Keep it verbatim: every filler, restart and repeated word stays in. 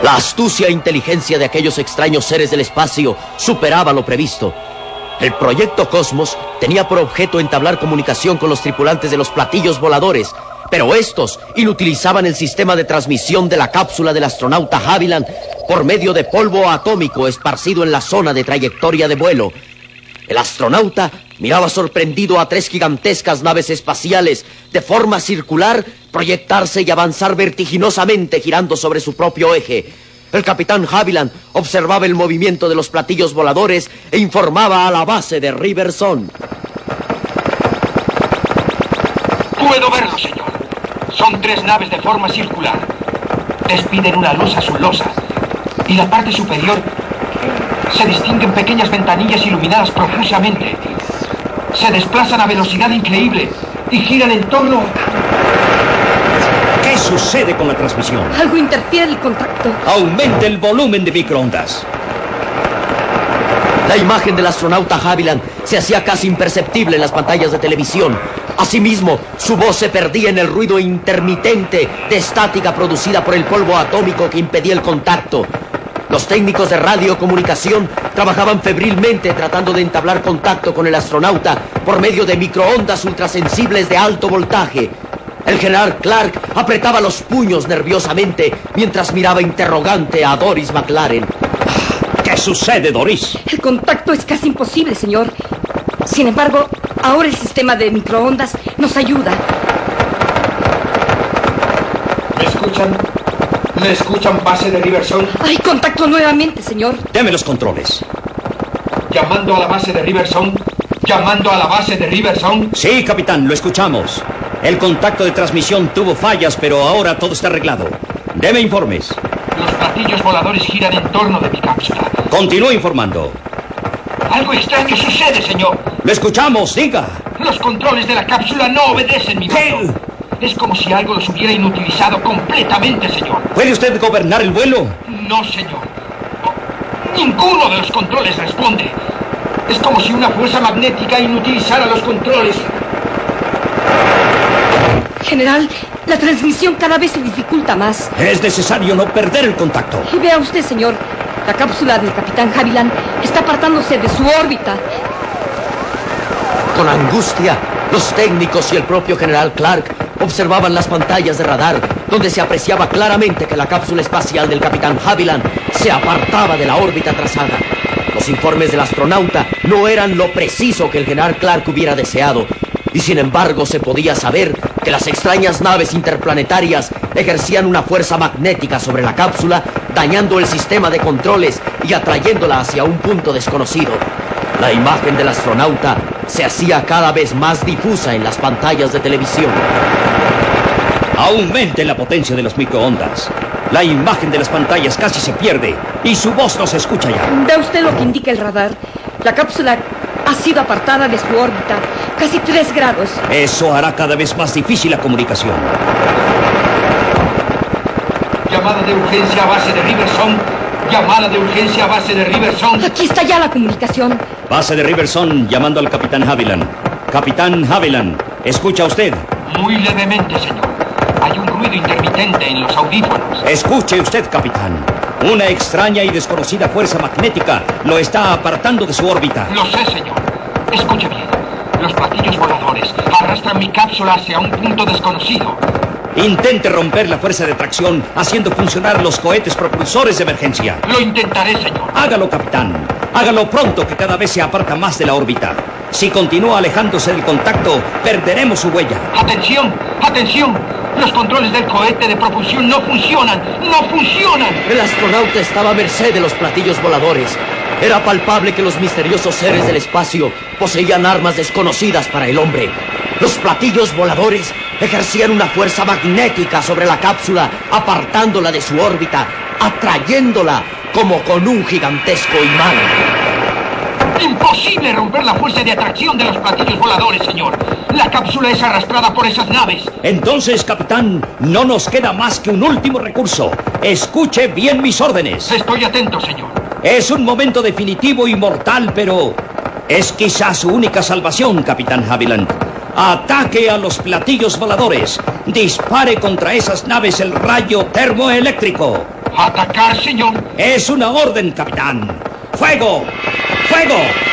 La astucia e inteligencia de aquellos extraños seres del espacio superaba lo previsto. El proyecto Cosmos tenía por objeto entablar comunicación con los tripulantes de los platillos voladores, pero estos inutilizaban el sistema de transmisión de la cápsula del astronauta Havilland por medio de polvo atómico esparcido en la zona de trayectoria de vuelo. El astronauta miraba sorprendido a tres gigantescas naves espaciales de forma circular proyectarse y avanzar vertiginosamente girando sobre su propio eje. El capitán Havilland observaba el movimiento de los platillos voladores e informaba a la base de Riverson. Puedo verlo, señor. Son tres naves de forma circular. Despiden una luz azulosa y la parte superior se distinguen pequeñas ventanillas iluminadas profusamente. Se desplazan a velocidad increíble y giran en torno... ¿Qué sucede con la transmisión? Algo interfiere el contacto. Aumente el volumen de microondas. La imagen del astronauta Havilland se hacía casi imperceptible en las pantallas de televisión. Asimismo, su voz se perdía en el ruido intermitente de estática producida por el polvo atómico que impedía el contacto. Los técnicos de radiocomunicación trabajaban febrilmente tratando de entablar contacto con el astronauta por medio de microondas ultrasensibles de alto voltaje. El general Clark apretaba los puños nerviosamente mientras miraba interrogante a Doris McLaren. ¿Qué sucede, Doris? El contacto es casi imposible, señor. Sin embargo, ahora el sistema de microondas nos ayuda. ¿Me escuchan? ¿Me escuchan, base de Riverson? Hay contacto nuevamente, señor. Deme los controles. Llamando a la base de Riverson. Llamando a la base de Riverson. Sí, capitán, lo escuchamos. El contacto de transmisión tuvo fallas, pero ahora todo está arreglado. Deme informes. Los platillos voladores giran en torno de mi cápsula. Continúe informando. Algo extraño sucede, señor. Lo escuchamos, diga. Los controles de la cápsula no obedecen mi mando. Es como si algo los hubiera inutilizado completamente, señor. ¿Puede usted gobernar el vuelo? No, señor. Ninguno de los controles responde. Es como si una fuerza magnética inutilizara los controles. General, la transmisión cada vez se dificulta más. Es necesario no perder el contacto. Y vea usted, señor, la cápsula del capitán Havilland está apartándose de su órbita. Con angustia, los técnicos y el propio general Clark observaban las pantallas de radar, donde se apreciaba claramente que la cápsula espacial del capitán Havilland se apartaba de la órbita trazada. Los informes del astronauta no eran lo preciso que el general Clark hubiera deseado, y sin embargo se podía saber que las extrañas naves interplanetarias ejercían una fuerza magnética sobre la cápsula, dañando el sistema de controles y atrayéndola hacia un punto desconocido. La imagen del astronauta se hacía cada vez más difusa en las pantallas de televisión. Aumente la potencia de las microondas. La imagen de las pantallas casi se pierde y su voz no se escucha ya. ¿Ve usted lo que indica el radar? La cápsula ha sido apartada de su órbita casi tres grados. Eso hará cada vez más difícil la comunicación. Llamada de urgencia a base de Riverson. Llamada de urgencia a base de Riverson. Aquí está ya la comunicación. Base de Riverson llamando al capitán Havilland. Capitán Havilland, ¿escucha usted? Muy levemente, señor. Hay un ruido intermitente en los audífonos. Escuche usted, capitán. Una extraña y desconocida fuerza magnética lo está apartando de su órbita. Lo sé, señor. Escuche bien. Los platillos voladores arrastran mi cápsula hacia un punto desconocido. Intente romper la fuerza de tracción haciendo funcionar los cohetes propulsores de emergencia. Lo intentaré, señor. Hágalo, capitán. Hágalo pronto, que cada vez se aparta más de la órbita. Si continúa alejándose del contacto, perderemos su huella. ¡Atención! ¡Atención! Los controles del cohete de propulsión no funcionan. ¡No funcionan! El astronauta estaba a merced de los platillos voladores. Era palpable que los misteriosos seres del espacio poseían armas desconocidas para el hombre. Los platillos voladores ejercían una fuerza magnética sobre la cápsula, apartándola de su órbita, atrayéndola como con un gigantesco imán. ¡Imposible romper la fuerza de atracción de los platillos voladores, señor! La cápsula es arrastrada por esas naves. Entonces, capitán, no nos queda más que un último recurso. Escuche bien mis órdenes. Estoy atento, señor. Es un momento definitivo y mortal, pero es quizás su única salvación, capitán Havilland. Ataque a los platillos voladores. Dispare contra esas naves el rayo termoeléctrico. ¿Atacar, señor? Es una orden, capitán. ¡Fuego! ¡Fuego!